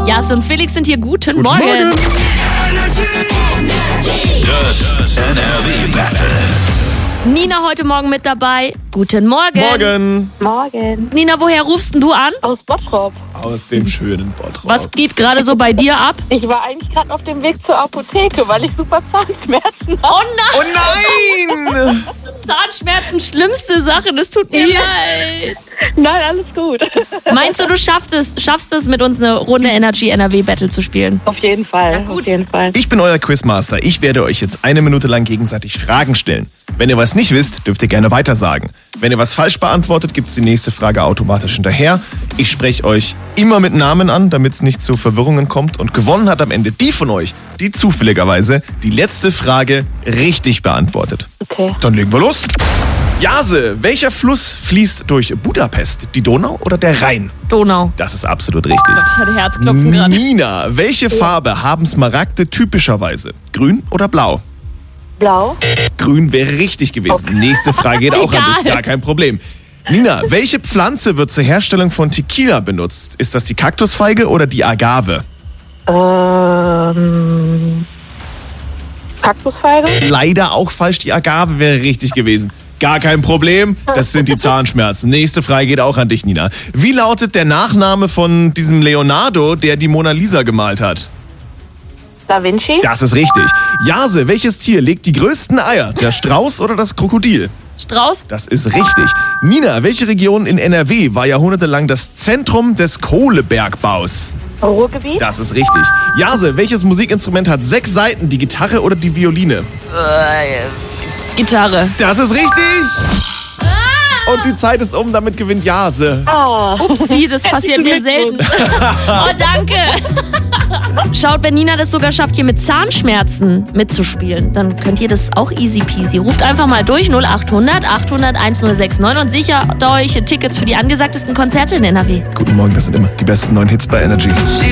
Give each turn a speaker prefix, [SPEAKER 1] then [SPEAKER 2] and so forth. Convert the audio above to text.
[SPEAKER 1] Jas und Felix sind hier. Guten Morgen.
[SPEAKER 2] Das NRW Battle.
[SPEAKER 1] Nina heute Morgen mit dabei. Guten Morgen.
[SPEAKER 3] Morgen.
[SPEAKER 4] Morgen.
[SPEAKER 1] Nina, woher rufst denn du an?
[SPEAKER 4] Aus Bottrop.
[SPEAKER 3] Aus dem schönen Bottrop.
[SPEAKER 1] Was geht gerade so bei dir ab?
[SPEAKER 4] Ich war eigentlich gerade auf dem Weg zur Apotheke, weil ich super Zahnschmerzen habe.
[SPEAKER 1] Oh nein!
[SPEAKER 3] Oh nein!
[SPEAKER 1] Zahnschmerzen, schlimmste Sache. Das tut mir leid.
[SPEAKER 4] Nein, alles gut.
[SPEAKER 1] Meinst du, du schaffst es, mit uns eine Runde Energy NRW Battle zu spielen?
[SPEAKER 4] Auf jeden Fall,
[SPEAKER 1] gut.
[SPEAKER 4] auf jeden Fall.
[SPEAKER 3] Ich bin euer Quizmaster. Ich werde euch jetzt 1 Minute lang gegenseitig Fragen stellen. Wenn ihr was nicht wisst, dürft ihr gerne weitersagen. Wenn ihr was falsch beantwortet, gibt's die nächste Frage automatisch hinterher. Ich spreche euch immer mit Namen an, damit es nicht zu Verwirrungen kommt. Und gewonnen hat am Ende die von euch, die zufälligerweise die letzte Frage richtig beantwortet.
[SPEAKER 4] Okay.
[SPEAKER 3] Dann legen wir los. Jase, welcher Fluss fließt durch Budapest? Die Donau oder der Rhein?
[SPEAKER 1] Donau.
[SPEAKER 3] Das ist absolut richtig.
[SPEAKER 1] Ich hatte Herzklopfen gerade.
[SPEAKER 3] Nina, welche Farbe haben Smaragde typischerweise? Grün oder blau?
[SPEAKER 4] Blau.
[SPEAKER 3] Grün wäre richtig gewesen. Nächste Frage geht auch an dich, gar kein Problem. Nina, welche Pflanze wird zur Herstellung von Tequila benutzt? Ist das die Kaktusfeige oder die Agave?
[SPEAKER 4] Kaktusfeige.
[SPEAKER 3] Leider auch falsch, die Agave wäre richtig gewesen. Gar kein Problem, das sind die Zahnschmerzen. Nächste Frage geht auch an dich, Nina. Wie lautet der Nachname von diesem Leonardo, der die Mona Lisa gemalt hat?
[SPEAKER 4] Da Vinci.
[SPEAKER 3] Das ist richtig. Jase, welches Tier legt die größten Eier? Der Strauß oder das Krokodil?
[SPEAKER 1] Strauß?
[SPEAKER 3] Das ist richtig. Nina, welche Region in NRW war jahrhundertelang das Zentrum des Kohlebergbaus?
[SPEAKER 4] Ruhrgebiet.
[SPEAKER 3] Das ist richtig. Jase, welches Musikinstrument hat 6 Saiten, die Gitarre oder die Violine?
[SPEAKER 1] Gitarre.
[SPEAKER 3] Das ist richtig. Und die Zeit ist um, damit gewinnt Jase.
[SPEAKER 1] Upsi, das passiert mir selten. Oh, danke. Schaut, wenn Nina das sogar schafft, hier mit Zahnschmerzen mitzuspielen, dann könnt ihr das auch easy peasy. Ruft einfach mal durch 0800 800 1069 und sichert euch Tickets für die angesagtesten Konzerte in NRW.
[SPEAKER 3] Guten Morgen, das sind immer die besten neuen Hits bei Energy.